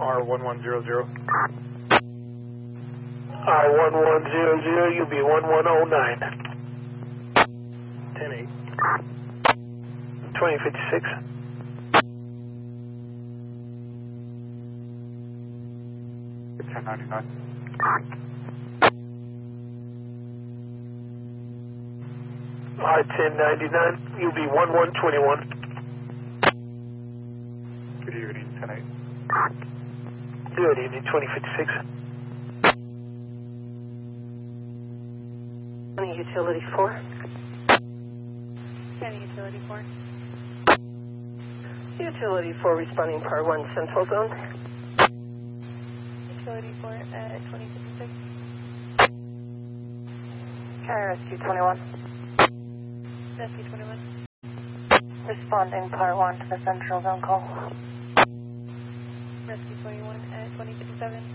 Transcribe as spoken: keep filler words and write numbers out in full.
R one one zero zero. R one one zero zero, you'll be one one oh nine. ten eight. twenty fifty-six. ten ninety-nine. R ten ninety-nine, you'll be one one twenty-one. Good evening, ten eight. Good evening, twenty fifty-six. County Utility four. County Utility four. Utility four responding Par one Central Zone. Utility four at twenty fifty-six. County Rescue twenty-one. Rescue twenty-one. Responding Par one to the Central Zone call. Rescue twenty-one at twenty fifty-seven.